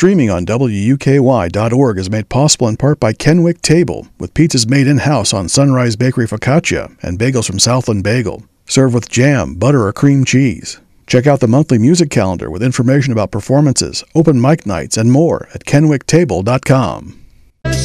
Streaming on WUKY.org is made possible in part by Kenwick Table, with pizzas made in-house on Sunrise Bakery Focaccia and bagels from Southland Bagel. Serve with jam, butter, or cream cheese. Check out the monthly music calendar with information about performances, open mic nights, and more at kenwicktable.com.